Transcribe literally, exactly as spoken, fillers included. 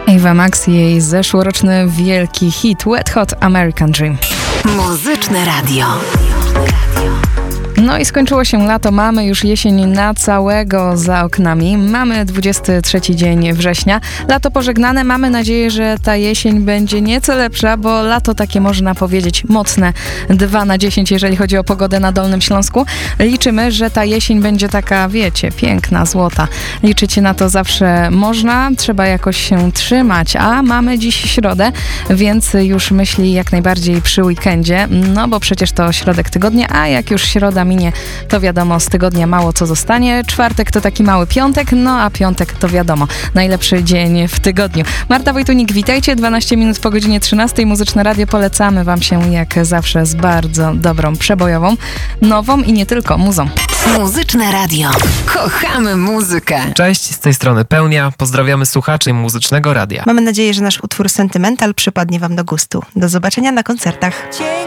Ava Max i jej zeszłoroczny wielki hit Wet Hot American Dream. Muzyczne radio. No i skończyło się lato, mamy już jesień na całego za oknami. Mamy dwudziesty trzeci dzień września. Lato pożegnane, mamy nadzieję, że ta jesień będzie nieco lepsza, bo lato takie można powiedzieć mocne dwa na dziesięć, jeżeli chodzi o pogodę na Dolnym Śląsku. Liczymy, że ta jesień będzie taka, wiecie, piękna, złota. Liczyć na to zawsze można, trzeba jakoś się trzymać, a mamy dziś środę, więc już myśli jak najbardziej przy weekendzie, no bo przecież to środek tygodnia, a jak już środa minie, to wiadomo, z tygodnia mało co zostanie. Czwartek to taki mały piątek, no a piątek to wiadomo, najlepszy dzień w tygodniu. Marta Wojtunik, witajcie. dwanaście minut po godzinie trzynastej. Muzyczne Radio polecamy wam się jak zawsze z bardzo dobrą, przebojową, nową i nie tylko muzą. Muzyczne Radio. Kochamy muzykę. Cześć, z tej strony Pełnia. Pozdrawiamy słuchaczy Muzycznego Radia. Mamy nadzieję, że nasz utwór Sentymental przypadnie wam do gustu. Do zobaczenia na koncertach.